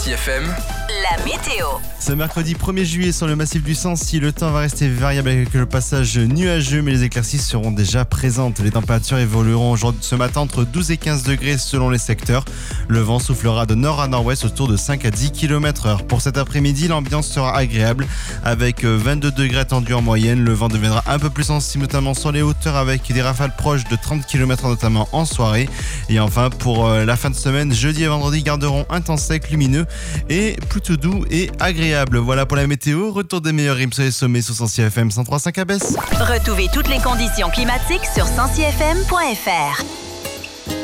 Sancy FM, la météo. Ce mercredi 1er juillet sur le massif du Sancy, le temps va rester variable avec le passage nuageux, mais les éclaircies seront déjà présentes. Les températures évolueront aujourd'hui ce matin entre 12 et 15 degrés selon les secteurs. Le vent soufflera de nord à nord-ouest autour de 5 à 10 km/h. Pour cet après-midi, l'ambiance sera agréable avec 22 degrés attendus en moyenne. Le vent deviendra un peu plus sensible, notamment sur les hauteurs avec des rafales proches de 30 km notamment en soirée. Et enfin, pour la fin de semaine, jeudi et vendredi garderont un temps sec, lumineux et plutôt doux et agréable. Voilà pour la météo. Retour des meilleurs rimes sur les sommets sur Sancy FM 103.5 à Besse. Retrouvez toutes les conditions climatiques sur sancyfm.fr.